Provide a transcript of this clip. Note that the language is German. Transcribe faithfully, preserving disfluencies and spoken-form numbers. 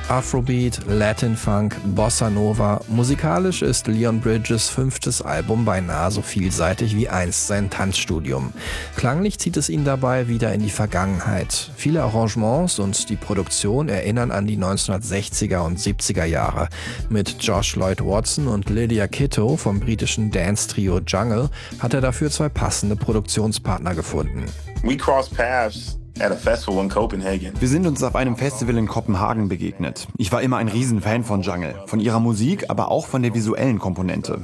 Afrobeat, Latin Funk, Bossa Nova. Musikalisch ist Leon Bridges fünftes Album beinahe so vielseitig wie einst sein Tanzstudium. Klanglich zieht es ihn dabei wieder in die Vergangenheit. Viele Arrangements und die Produktion erinnern an die neunzehnhundertsechziger und siebziger Jahre. Mit Josh Lloyd Watson und Lydia Kitto vom britischen Dance-Trio Jungle hat er dafür zwei passende Produktionspartner gefunden. We crossed paths at a festival in Copenhagen. Wir sind uns auf einem Festival in Kopenhagen begegnet. Ich war immer ein Riesenfan von Jungle. Von ihrer Musik, aber auch von der visuellen Komponente.